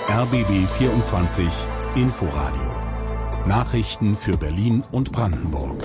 RBB 24 Inforadio. Nachrichten für Berlin und Brandenburg.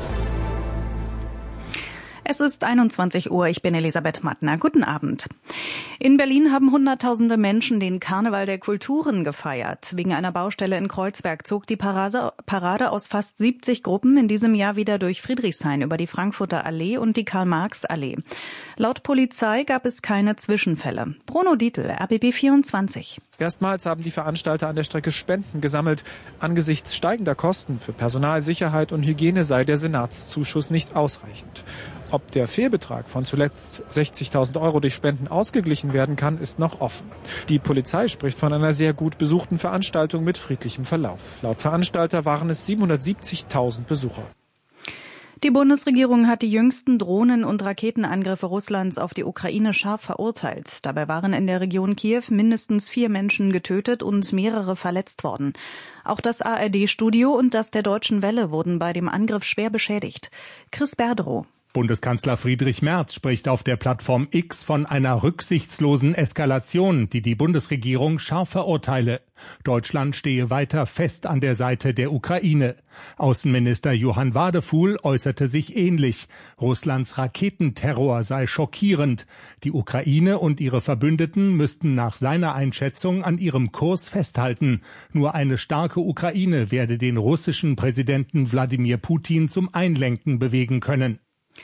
Es ist 21 Uhr, ich bin Elisabeth Mattner. Guten Abend. In Berlin haben Hunderttausende Menschen den Karneval der Kulturen gefeiert. Wegen einer Baustelle in Kreuzberg zog die Parade aus fast 70 Gruppen in diesem Jahr wieder durch Friedrichshain über die Frankfurter Allee und die Karl-Marx-Allee. Laut Polizei gab es keine Zwischenfälle. Bruno Dietl, RBB 24. Erstmals haben die Veranstalter an der Strecke Spenden gesammelt. Angesichts steigender Kosten für Personal, Sicherheit und Hygiene sei der Senatszuschuss nicht ausreichend. Ob der Fehlbetrag von zuletzt 60.000 € durch Spenden ausgeglichen werden kann, ist noch offen. Die Polizei spricht von einer sehr gut besuchten Veranstaltung mit friedlichem Verlauf. Laut Veranstalter waren es 770.000 Besucher. Die Bundesregierung hat die jüngsten Drohnen- und Raketenangriffe Russlands auf die Ukraine scharf verurteilt. Dabei waren in der Region Kiew mindestens 4 Menschen getötet und mehrere verletzt worden. Auch das ARD-Studio und das der Deutschen Welle wurden bei dem Angriff schwer beschädigt. Chris Berdrow. Bundeskanzler Friedrich Merz spricht auf der Plattform X von einer rücksichtslosen Eskalation, die die Bundesregierung scharf verurteile. Deutschland stehe weiter fest an der Seite der Ukraine. Außenminister Johann Wadefuhl äußerte sich ähnlich. Russlands Raketenterror sei schockierend. Die Ukraine und ihre Verbündeten müssten nach seiner Einschätzung an ihrem Kurs festhalten. Nur eine starke Ukraine werde den russischen Präsidenten Wladimir Putin zum Einlenken bewegen können.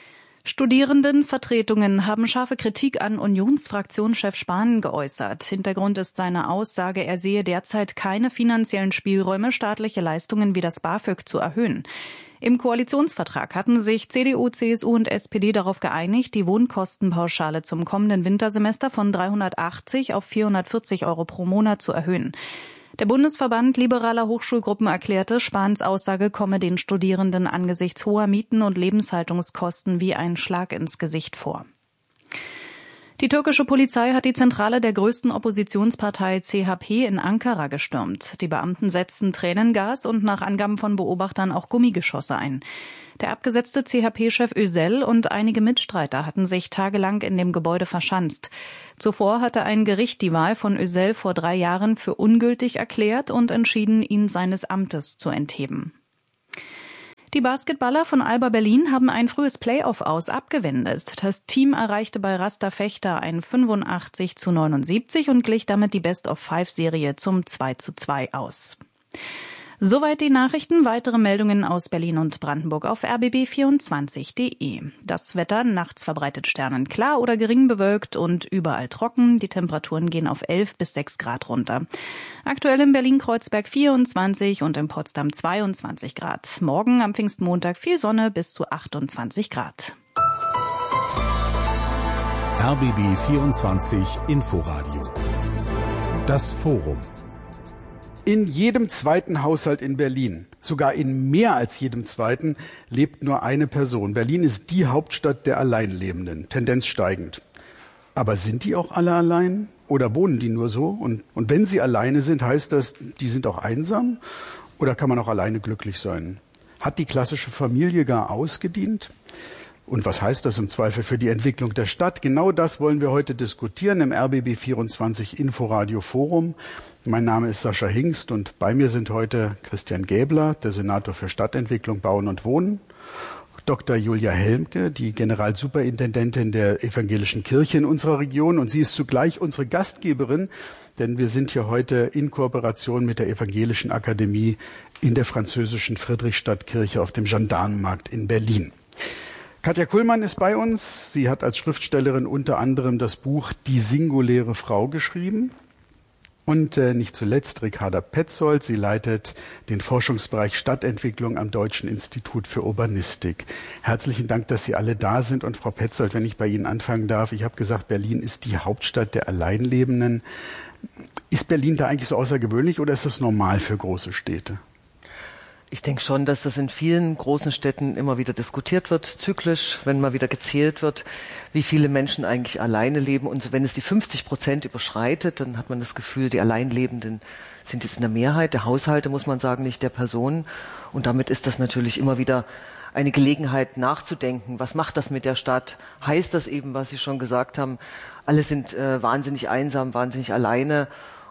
Studierendenvertretungen haben scharfe Kritik an Unionsfraktionschef Spahn geäußert. Hintergrund ist seine Aussage, er sehe derzeit keine finanziellen Spielräume, staatliche Leistungen wie das BAföG zu erhöhen. Im Koalitionsvertrag hatten sich CDU, CSU und SPD darauf geeinigt, die Wohnkostenpauschale zum kommenden Wintersemester von 380 auf 440 € pro Monat zu erhöhen. Der Bundesverband liberaler Hochschulgruppen erklärte, Spahns Aussage komme den Studierenden angesichts hoher Mieten und Lebenshaltungskosten wie ein Schlag ins Gesicht vor. Die türkische Polizei hat die Zentrale der größten Oppositionspartei CHP in Ankara gestürmt. Die Beamten setzten Tränengas und nach Angaben von Beobachtern auch Gummigeschosse ein. Der abgesetzte CHP-Chef Özel und einige Mitstreiter hatten sich tagelang in dem Gebäude verschanzt. Zuvor hatte ein Gericht die Wahl von Özel vor 3 Jahren für ungültig erklärt und entschieden, ihn seines Amtes zu entheben. Die Basketballer von Alba Berlin haben ein frühes Playoff-Aus abgewendet. Das Team erreichte bei Rasta Fechter ein 85:79 und glich damit die Best-of-5-Serie zum 2:2 aus. Soweit die Nachrichten. Weitere Meldungen aus Berlin und Brandenburg auf rbb24.de. Das Wetter nachts verbreitet sternenklar oder gering bewölkt und überall trocken. Die Temperaturen gehen auf 11 bis 6 Grad runter. Aktuell in Berlin-Kreuzberg 24 und in Potsdam 22 Grad. Morgen am Pfingstmontag viel Sonne bis zu 28 Grad. RBB 24 Inforadio. Das Forum. In jedem zweiten Haushalt in Berlin, sogar in mehr als jedem zweiten, lebt nur eine Person. Berlin ist die Hauptstadt der Alleinlebenden, Tendenz steigend. Aber sind die auch alle allein oder wohnen die nur so? Und wenn sie alleine sind, heißt das, die sind auch einsam? Oder kann man auch alleine glücklich sein? Hat die klassische Familie gar ausgedient? Und was heißt das im Zweifel für die Entwicklung der Stadt? Genau das wollen wir heute diskutieren im RBB 24 Inforadio Forum. Mein Name ist Sascha Hingst und bei mir sind heute Christian Gäbler, der Senator für Stadtentwicklung, Bauen und Wohnen, Dr. Julia Helmke, die Generalsuperintendentin der Evangelischen Kirche in unserer Region, und sie ist zugleich unsere Gastgeberin, denn wir sind hier heute in Kooperation mit der Evangelischen Akademie in der französischen Friedrichstadtkirche auf dem Gendarmenmarkt in Berlin. Katja Kullmann ist bei uns. Sie hat als Schriftstellerin unter anderem das Buch Die singuläre Frau geschrieben. Und nicht zuletzt Ricarda Petzold. Sie leitet den Forschungsbereich Stadtentwicklung am Deutschen Institut für Urbanistik. Herzlichen Dank, dass Sie alle da sind. Und Frau Petzold, wenn ich bei Ihnen anfangen darf, ich habe gesagt, Berlin ist die Hauptstadt der Alleinlebenden. Ist Berlin da eigentlich so außergewöhnlich oder ist das normal für große Städte? Ich denke schon, dass das in vielen großen Städten immer wieder diskutiert wird, zyklisch, wenn mal wieder gezählt wird, wie viele Menschen eigentlich alleine leben. Und wenn es die 50% überschreitet, dann hat man das Gefühl, die Alleinlebenden sind jetzt in der Mehrheit der Haushalte, muss man sagen, nicht der Personen. Und damit ist das natürlich immer wieder eine Gelegenheit nachzudenken. Was macht das mit der Stadt? Heißt das eben, was Sie schon gesagt haben, alle sind wahnsinnig einsam, wahnsinnig alleine?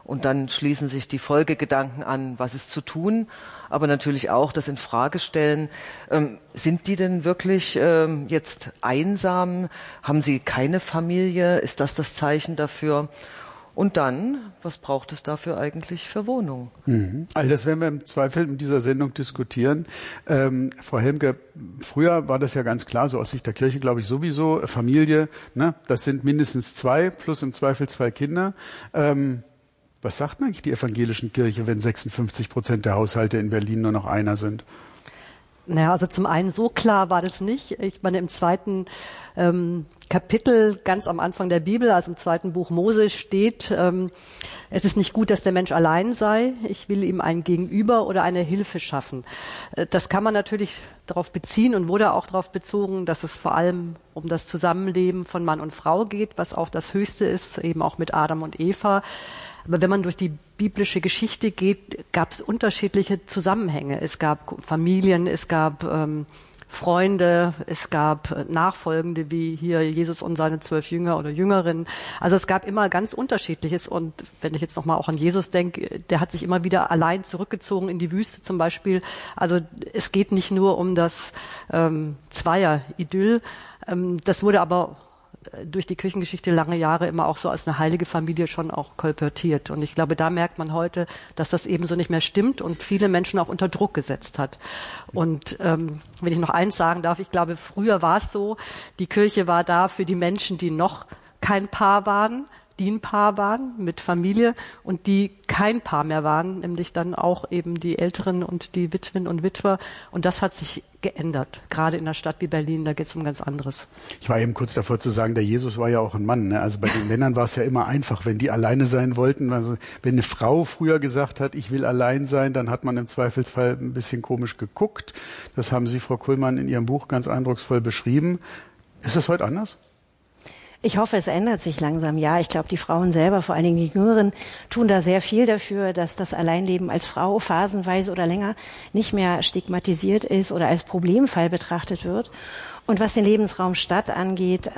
Und dann schließen sich die Folgegedanken an, was ist zu tun, aber natürlich auch das in Frage stellen. Sind die denn wirklich jetzt einsam? Haben sie keine Familie? Ist das das Zeichen dafür? Und dann, was braucht es dafür eigentlich für Wohnungen? All das werden wir im Zweifel in dieser Sendung diskutieren. Frau Helmke, früher war das ja ganz klar, so aus Sicht der Kirche, glaube ich, sowieso, Familie, ne, das sind mindestens 2 plus im Zweifelsfall Kinder. Was sagt denn eigentlich die evangelischen Kirche, wenn 56% der Haushalte in Berlin nur noch einer sind? Naja, also zum einen so klar war das nicht. Ich meine, im 2. Kapitel, ganz am Anfang der Bibel, also im 2. Buch Mose steht, es ist nicht gut, dass der Mensch allein sei. Ich will ihm ein Gegenüber oder eine Hilfe schaffen. Das kann man natürlich darauf beziehen und wurde auch darauf bezogen, dass es vor allem um das Zusammenleben von Mann und Frau geht, was auch das Höchste ist, eben auch mit Adam und Eva. Aber wenn man durch die biblische Geschichte geht, gab es unterschiedliche Zusammenhänge. Es gab Familien, es gab Freunde, es gab Nachfolgende wie hier Jesus und seine 12 Jünger oder Jüngerinnen. Also es gab immer ganz Unterschiedliches. Und wenn ich jetzt nochmal auch an Jesus denke, der hat sich immer wieder allein zurückgezogen in die Wüste zum Beispiel. Also es geht nicht nur um das Zweier-Idyll. Das wurde aber durch die Kirchengeschichte lange Jahre immer auch so als eine heilige Familie schon auch kolportiert. Und ich glaube, da merkt man heute, dass das eben so nicht mehr stimmt und viele Menschen auch unter Druck gesetzt hat. Und wenn ich noch eins sagen darf, ich glaube, früher war es so, die Kirche war da für die Menschen, die noch kein Paar waren, die ein Paar waren mit Familie und die kein Paar mehr waren, nämlich dann auch eben die Älteren und die Witwen und Witwer. Und das hat sich geändert, gerade in einer Stadt wie Berlin, da geht es um ganz anderes. Ich war eben kurz davor zu sagen, der Jesus war ja auch ein Mann. Ne? Also bei den Männern war es ja immer einfach, wenn die alleine sein wollten. Also wenn eine Frau früher gesagt hat, ich will allein sein, dann hat man im Zweifelsfall ein bisschen komisch geguckt. Das haben Sie, Frau Kullmann, in Ihrem Buch ganz eindrucksvoll beschrieben. Ist das heute anders? Ich hoffe, es ändert sich langsam. Ja, ich glaube, die Frauen selber, vor allen Dingen die Jüngeren, tun da sehr viel dafür, dass das Alleinleben als Frau phasenweise oder länger nicht mehr stigmatisiert ist oder als Problemfall betrachtet wird. Und was den Lebensraum Stadt angeht,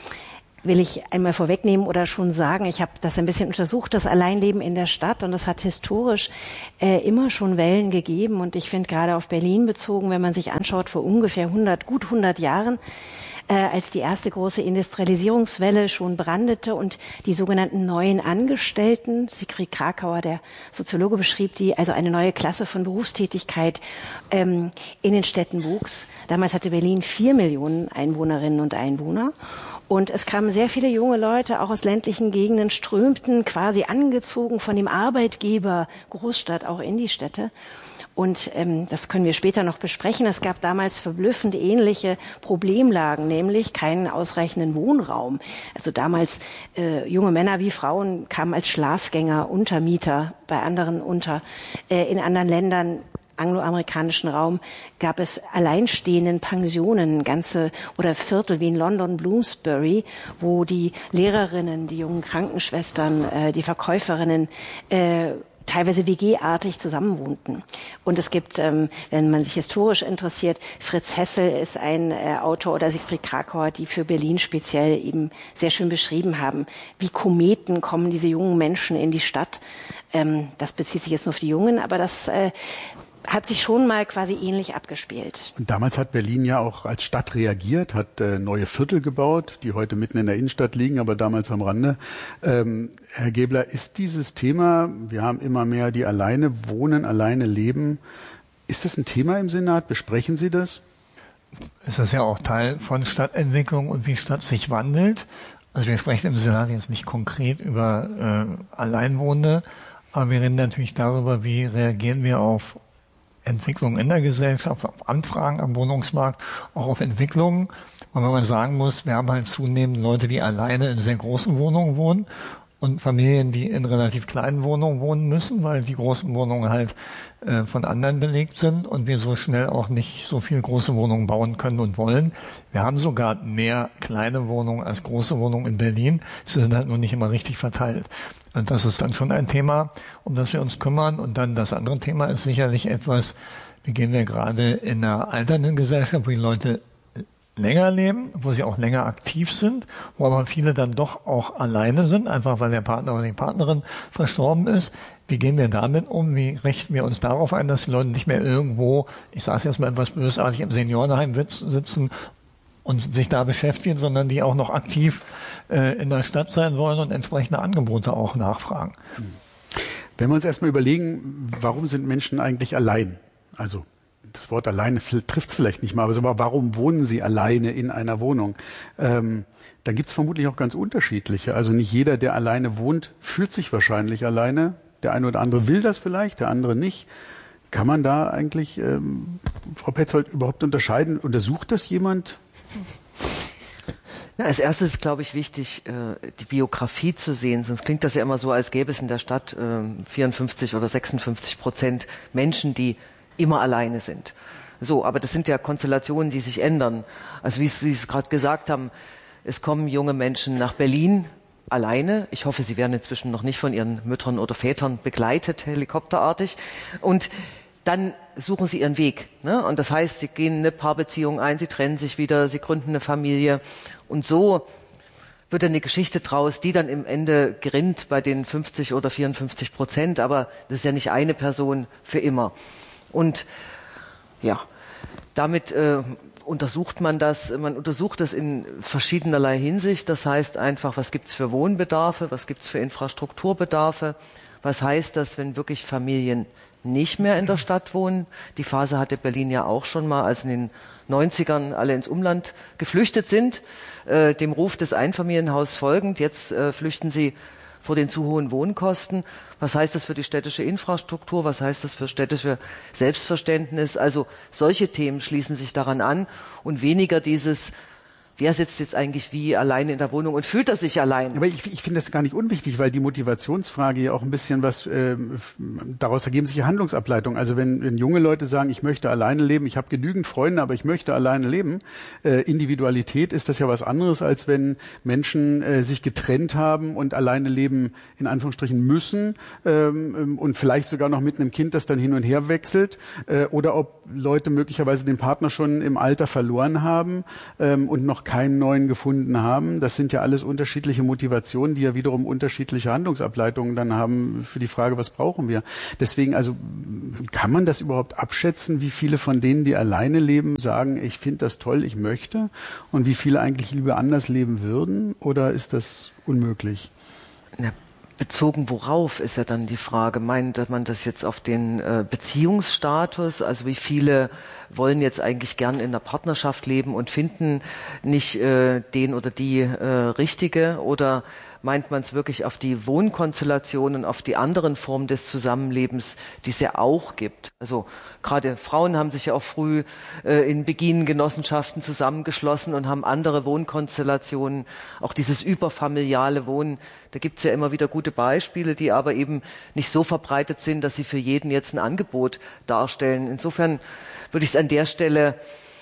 will ich einmal vorwegnehmen oder schon sagen, ich habe das ein bisschen untersucht, das Alleinleben in der Stadt, und das hat historisch immer schon Wellen gegeben. Und ich finde gerade auf Berlin bezogen, wenn man sich anschaut, vor ungefähr gut 100 Jahren, als die erste große Industrialisierungswelle schon brandete und die sogenannten neuen Angestellten, Siegfried Krakauer, der Soziologe, beschrieb die, also eine neue Klasse von Berufstätigkeit in den Städten wuchs. Damals hatte Berlin 4 Millionen Einwohnerinnen und Einwohner. Und es kamen sehr viele junge Leute, auch aus ländlichen Gegenden, strömten quasi angezogen von dem Arbeitgeber Großstadt auch in die Städte. Und das können wir später noch besprechen. Es gab damals verblüffend ähnliche Problemlagen, nämlich keinen ausreichenden Wohnraum. Also damals junge Männer wie Frauen kamen als Schlafgänger, Untermieter bei anderen unter. In anderen Ländern, angloamerikanischen Raum, gab es alleinstehenden Pensionen, ganze oder Viertel wie in London, Bloomsbury, wo die Lehrerinnen, die jungen Krankenschwestern, die Verkäuferinnen teilweise WG-artig zusammenwohnten. Und es gibt, wenn man sich historisch interessiert, Fritz Hessel ist ein Autor, oder Siegfried Krakauer, die für Berlin speziell eben sehr schön beschrieben haben, wie Kometen kommen diese jungen Menschen in die Stadt. Das bezieht sich jetzt nur auf die Jungen, aber das hat sich schon mal quasi ähnlich abgespielt. Und damals hat Berlin ja auch als Stadt reagiert, hat neue Viertel gebaut, die heute mitten in der Innenstadt liegen, aber damals am Rande. Herr Gebler, ist dieses Thema, wir haben immer mehr, die alleine wohnen, alleine leben, ist das ein Thema im Senat? Besprechen Sie das? Es ist ja auch Teil von Stadtentwicklung und wie Stadt sich wandelt. Also wir sprechen im Senat jetzt nicht konkret über Alleinwohnende, aber wir reden natürlich darüber, wie reagieren wir auf Entwicklung in der Gesellschaft, auf Anfragen am Wohnungsmarkt, auch auf Entwicklungen. Und wenn man sagen muss, wir haben halt zunehmend Leute, die alleine in sehr großen Wohnungen wohnen und Familien, die in relativ kleinen Wohnungen wohnen müssen, weil die großen Wohnungen halt von anderen belegt sind und wir so schnell auch nicht so viel große Wohnungen bauen können und wollen. Wir haben sogar mehr kleine Wohnungen als große Wohnungen in Berlin. Sie sind halt nur nicht immer richtig verteilt. Und das ist dann schon ein Thema, um das wir uns kümmern. Und dann das andere Thema ist sicherlich etwas, wie gehen wir gerade in einer alternden Gesellschaft, wo die Leute länger leben, wo sie auch länger aktiv sind, wo aber viele dann doch auch alleine sind, einfach weil der Partner oder die Partnerin verstorben ist. Wie gehen wir damit um? Wie richten wir uns darauf ein, dass die Leute nicht mehr irgendwo, ich sage es jetzt mal etwas bösartig, im Seniorenheim sitzen und sich da beschäftigen, sondern die auch noch aktiv in der Stadt sein wollen und entsprechende Angebote auch nachfragen? Wenn wir uns erstmal überlegen, warum sind Menschen eigentlich allein? Also das Wort alleine trifft es vielleicht nicht mal, aber warum wohnen sie alleine in einer Wohnung? Dann gibt es vermutlich auch ganz unterschiedliche. Also nicht jeder, der alleine wohnt, fühlt sich wahrscheinlich alleine. Der eine oder andere will das vielleicht, der andere nicht. Kann man da eigentlich, Frau Petzold, überhaupt unterscheiden? Untersucht das jemand? Na, als erstes ist, glaube ich, wichtig, die Biografie zu sehen. Sonst klingt das ja immer so, als gäbe es in der Stadt 54 oder 56% Menschen, die immer alleine sind. So, aber das sind ja Konstellationen, die sich ändern. Also wie Sie es gerade gesagt haben, es kommen junge Menschen nach Berlin alleine. Ich hoffe, sie werden inzwischen noch nicht von ihren Müttern oder Vätern begleitet, helikopterartig. Und dann suchen sie ihren Weg. Ne? Und das heißt, sie gehen eine Paarbeziehung ein, sie trennen sich wieder, sie gründen eine Familie. Und so wird eine Geschichte draus, die dann im Ende gerinnt bei den 50 oder 54%. Aber das ist ja nicht eine Person für immer. Und ja, damit untersucht man das. Man untersucht das in verschiedenerlei Hinsicht. Das heißt einfach, was gibt's für Wohnbedarfe, was gibt's für Infrastrukturbedarfe, was heißt das, wenn wirklich Familien nicht mehr in der Stadt wohnen. Die Phase hatte Berlin ja auch schon mal, als in den 90ern alle ins Umland geflüchtet sind, dem Ruf des Einfamilienhaus folgend. Jetzt flüchten sie vor den zu hohen Wohnkosten. Was heißt das für die städtische Infrastruktur? Was heißt das für städtische Selbstverständnis? Also solche Themen schließen sich daran an und weniger dieses, wer sitzt jetzt eigentlich wie alleine in der Wohnung und fühlt er sich allein? Aber ich finde das gar nicht unwichtig, weil die Motivationsfrage ja auch ein bisschen was, daraus ergeben sich Handlungsableitungen. Also wenn junge Leute sagen, ich möchte alleine leben, ich habe genügend Freunde, aber ich möchte alleine leben, Individualität ist das ja was anderes, als wenn Menschen sich getrennt haben und alleine leben, in Anführungsstrichen müssen und vielleicht sogar noch mit einem Kind, das dann hin und her wechselt, oder ob Leute möglicherweise den Partner schon im Alter verloren haben und noch keinen neuen gefunden haben. Das sind ja alles unterschiedliche Motivationen, die ja wiederum unterschiedliche Handlungsableitungen dann haben für die Frage, was brauchen wir. Deswegen, also kann man das überhaupt abschätzen, wie viele von denen, die alleine leben, sagen, ich finde das toll, ich möchte, und wie viele eigentlich lieber anders leben würden? Oder ist das unmöglich? Na, bezogen worauf ist ja dann die Frage. Meint man das jetzt auf den Beziehungsstatus? Also wie viele wollen jetzt eigentlich gern in der Partnerschaft leben und finden nicht den oder die Richtige? Oder meint man es wirklich auf die Wohnkonstellationen, auf die anderen Formen des Zusammenlebens, die es ja auch gibt? Also gerade Frauen haben sich ja auch früh in Beginengenossenschaften zusammengeschlossen und haben andere Wohnkonstellationen, auch dieses überfamiliale Wohnen. Da gibt es ja immer wieder gute Beispiele, die aber eben nicht so verbreitet sind, dass sie für jeden jetzt ein Angebot darstellen. Insofern würde ich es an der Stelle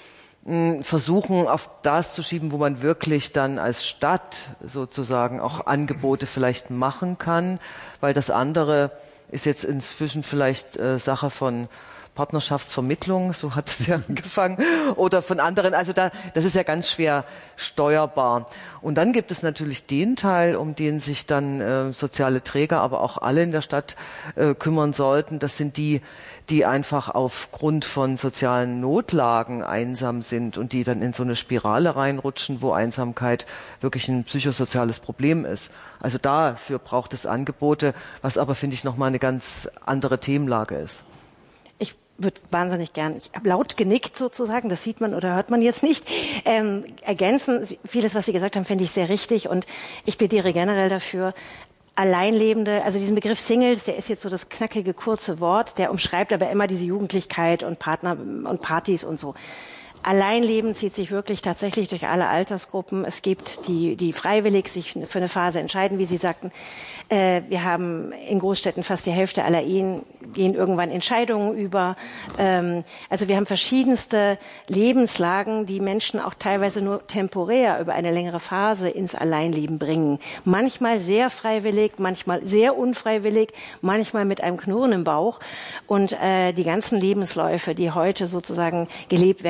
versuchen, auf das zu schieben, wo man wirklich dann als Stadt sozusagen auch Angebote vielleicht machen kann, weil das andere ist jetzt inzwischen vielleicht Sache von Partnerschaftsvermittlung, so hat es ja angefangen, oder von anderen. Also das ist ja ganz schwer steuerbar. Und dann gibt es natürlich den Teil, um den sich dann soziale Träger, aber auch alle in der Stadt kümmern sollten. Das sind die einfach aufgrund von sozialen Notlagen einsam sind und die dann in so eine Spirale reinrutschen, wo Einsamkeit wirklich ein psychosoziales Problem ist. Also dafür braucht es Angebote, was aber, finde ich, nochmal eine ganz andere Themenlage ist. Würde wahnsinnig gern, ich habe laut genickt sozusagen, das sieht man oder hört man jetzt nicht, ergänzen. Vieles, was Sie gesagt haben, finde ich sehr richtig und ich plädiere generell dafür, Alleinlebende, also diesen Begriff Singles, der ist jetzt so das knackige, kurze Wort, der umschreibt aber immer diese Jugendlichkeit und Partner und Partys und so. Alleinleben zieht sich wirklich tatsächlich durch alle Altersgruppen. Es gibt die freiwillig sich für eine Phase entscheiden, wie Sie sagten. Wir haben in Großstädten fast die Hälfte aller Ehen gehen irgendwann Entscheidungen über. Also wir haben verschiedenste Lebenslagen, die Menschen auch teilweise nur temporär über eine längere Phase ins Alleinleben bringen. Manchmal sehr freiwillig, manchmal sehr unfreiwillig, manchmal mit einem Knurren im Bauch. Und die ganzen Lebensläufe, die heute sozusagen gelebt werden in diesem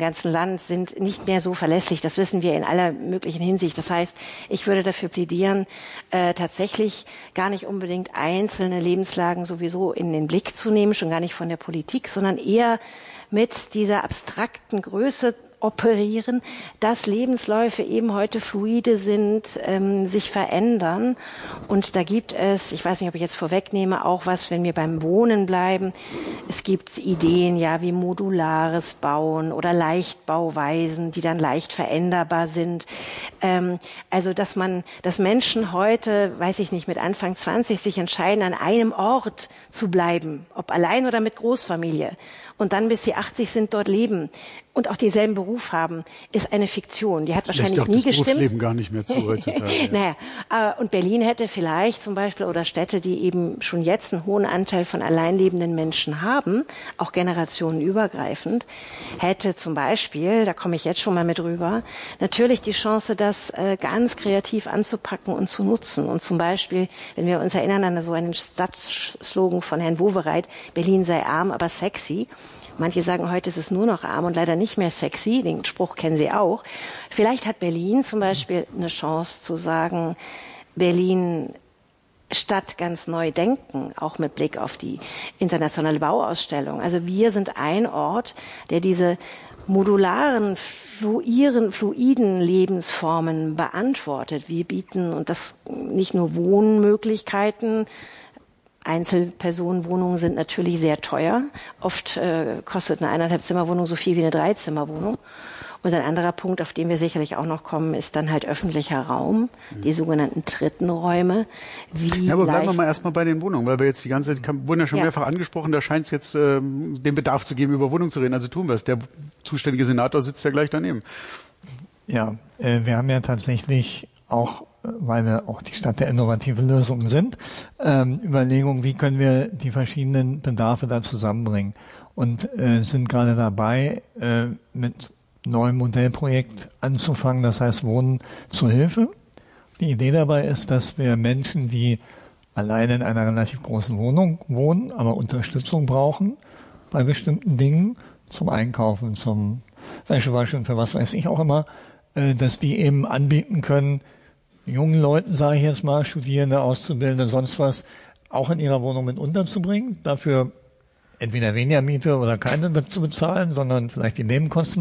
ganzen Land sind nicht mehr so verlässlich. Das wissen wir in aller möglichen Hinsicht. Das heißt, ich würde dafür plädieren, tatsächlich gar nicht unbedingt einzelne Lebenslagen sowieso in den Blick zu nehmen, schon gar nicht von der Politik, sondern eher mit dieser abstrakten Größe operieren, dass Lebensläufe eben heute fluide sind, sich verändern. Und da gibt es, ich weiß nicht, ob ich jetzt vorwegnehme, auch was, wenn wir beim Wohnen bleiben. Es gibt Ideen, ja, wie modulares Bauen oder Leichtbauweisen, die dann leicht veränderbar sind. Also, dass Menschen heute, weiß ich nicht, mit Anfang 20 sich entscheiden, an einem Ort zu bleiben, ob allein oder mit Großfamilie. Und dann, bis sie 80 sind, dort leben und auch denselben Beruf haben, ist eine Fiktion. Die hat wahrscheinlich nie gestimmt. Das Berufsleben gar nicht mehr zu heutzutage. Naja, und Berlin hätte vielleicht zum Beispiel, oder Städte, die eben schon jetzt einen hohen Anteil von alleinlebenden Menschen haben, auch generationenübergreifend, hätte zum Beispiel, da komme ich jetzt schon mal mit rüber, natürlich die Chance, das ganz kreativ anzupacken und zu nutzen. Und zum Beispiel, wenn wir uns erinnern an so einen Stadtslogan von Herrn Wowereit, Berlin sei arm, aber sexy. Manche sagen, heute ist es nur noch arm und leider nicht mehr sexy. Den Spruch kennen Sie auch. Vielleicht hat Berlin zum Beispiel eine Chance zu sagen, Berlin Stadt ganz neu denken, auch mit Blick auf die internationale Bauausstellung. Also wir sind ein Ort, der diese modularen, fluiden Lebensformen beantwortet. Wir bieten, und das nicht nur Wohnmöglichkeiten, Einzelpersonenwohnungen sind natürlich sehr teuer. Oft kostet eine 1,5-Zimmer-Wohnung so viel wie eine 3-Zimmer-Wohnung. Und ein anderer Punkt, auf den wir sicherlich auch noch kommen, ist dann halt öffentlicher Raum, die sogenannten Trittenräume. Ja, aber bleiben wir mal erstmal bei den Wohnungen, weil wir jetzt die ganze Zeit, wurden ja schon mehrfach angesprochen, da scheint es jetzt den Bedarf zu geben, über Wohnungen zu reden. Also tun wir es. Der zuständige Senator sitzt ja gleich daneben. Ja, wir haben ja tatsächlich auch, weil wir auch die Stadt der innovativen Lösungen sind, Überlegungen, wie können wir die verschiedenen Bedarfe da zusammenbringen. Und sind gerade dabei, mit neuem Modellprojekt anzufangen, das heißt Wohnen zur Hilfe. Die Idee dabei ist, dass wir Menschen, die alleine in einer relativ großen Wohnung wohnen, aber Unterstützung brauchen bei bestimmten Dingen, zum Einkaufen, zum Wäschewaschen, für was weiß ich auch immer, dass die eben anbieten können, jungen Leuten, sage ich jetzt mal, Studierende, Auszubildende, sonst was, auch in ihrer Wohnung mit unterzubringen, dafür entweder weniger Miete oder keine zu bezahlen, sondern vielleicht die Nebenkosten